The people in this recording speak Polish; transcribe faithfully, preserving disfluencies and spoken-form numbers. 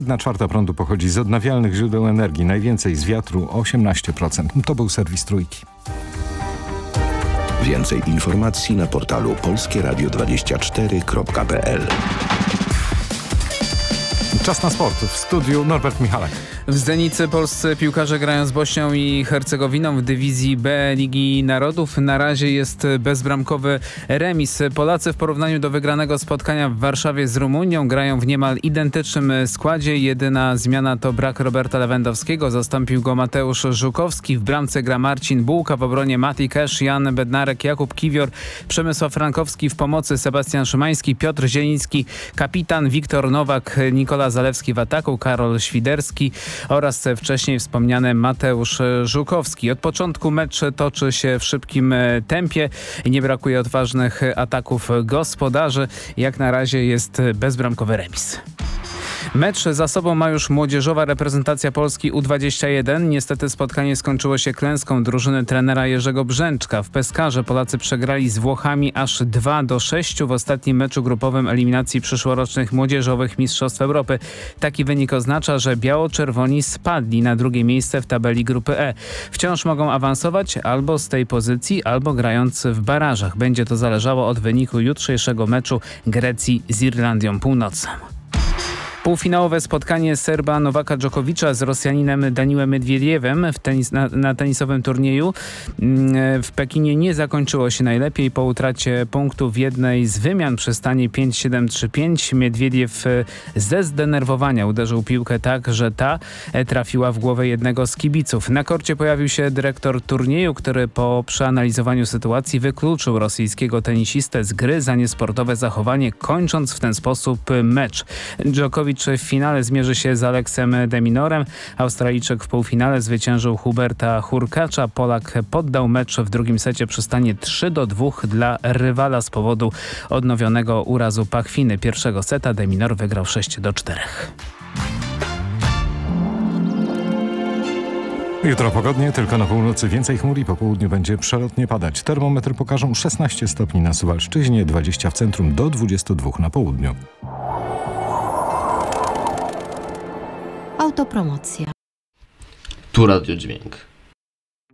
Jedna czwarta prądu pochodzi z odnawialnych źródeł energii, najwięcej z wiatru osiemnaście procent. To był serwis Trójki. Więcej informacji na portalu polskie radio dwadzieścia cztery kropka p l. Czas na sport. W studiu Norbert Michalak. W Zenicy polscy piłkarze grają z Bośnią i Hercegowiną w dywizji B Ligi Narodów. Na razie jest bezbramkowy remis. Polacy w porównaniu do wygranego spotkania w Warszawie z Rumunią grają w niemal identycznym składzie. Jedyna zmiana to brak Roberta Lewandowskiego. Zastąpił go Mateusz Żukowski. W bramce gra Marcin Bułka, w obronie Mati Kesz, Jan Bednarek, Jakub Kiwior, Przemysław Frankowski, w pomocy Sebastian Szymański, Piotr Zieliński, kapitan Wiktor Nowak, Nikola Zalewski w ataku, Karol Świderski oraz wcześniej wspomniany Mateusz Żukowski. Od początku mecz toczy się w szybkim tempie i nie brakuje odważnych ataków gospodarzy. Jak na razie jest bezbramkowy remis. Mecz za sobą ma już młodzieżowa reprezentacja Polski U dwadzieścia jeden. Niestety spotkanie skończyło się klęską drużyny trenera Jerzego Brzęczka. W Peskarze Polacy przegrali z Włochami aż dwa do sześciu w ostatnim meczu grupowym eliminacji przyszłorocznych młodzieżowych Mistrzostw Europy. Taki wynik oznacza, że biało-czerwoni spadli na drugie miejsce w tabeli grupy E. Wciąż mogą awansować albo z tej pozycji, albo grając w barażach. Będzie to zależało od wyniku jutrzejszego meczu Grecji z Irlandią Północną. Półfinałowe spotkanie Serba Nowaka Dżokowicza z Rosjaninem Daniłem Miedwiediewem w tenis, na, na tenisowym turnieju w Pekinie nie zakończyło się najlepiej. Po utracie punktu w jednej z wymian przy stanie pięć siedem trzy pięć Miedwiediew ze zdenerwowania uderzył piłkę tak, że ta trafiła w głowę jednego z kibiców. Na korcie pojawił się dyrektor turnieju, który po przeanalizowaniu sytuacji wykluczył rosyjskiego tenisistę z gry za niesportowe zachowanie, kończąc w ten sposób mecz. Dżokowicz w finale zmierzy się z Aleksem de Minorem. Australijczyk w półfinale zwyciężył Huberta Hurkacza. Polak poddał mecz w drugim secie przy stanie trzy do dwóch dla rywala z powodu odnowionego urazu pachwiny. Pierwszego seta de Minor wygrał sześć do czterech. Jutro pogodnie, tylko na północy więcej chmur i po południu będzie przelotnie padać. Termometry pokażą szesnaście stopni na Suwalszczyźnie, dwadzieścia w centrum do dwudziestu dwóch na południu. Autopromocja. Tu Radio Dźwięk.